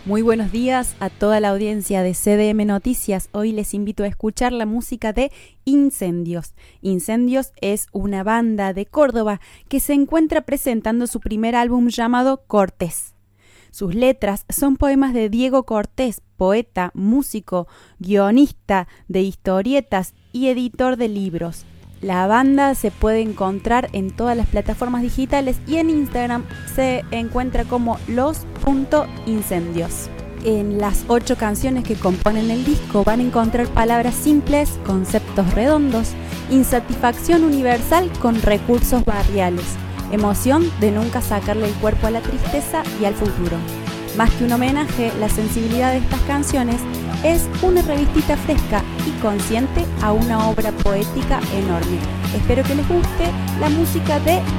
Muy buenos días a toda la audiencia de CDM Noticias. Hoy les invito a escuchar la música de Incendios. Incendios es una banda de Córdoba que se encuentra presentando su primer álbum llamado Cortés. Sus letras son poemas de Diego Cortés, poeta, músico, guionista de historietas y editor de libros. La banda se puede encontrar en todas las plataformas digitales y en Instagram se encuentra como los.incendios. En las 8 canciones que componen el disco van a encontrar palabras simples, conceptos redondos, insatisfacción universal con recursos barriales, emoción de nunca sacarle el cuerpo a la tristeza y al futuro. Más que un homenaje, la sensibilidad de estas canciones es una revistita fresca y consciente a una obra poética enorme. Espero que les guste la música de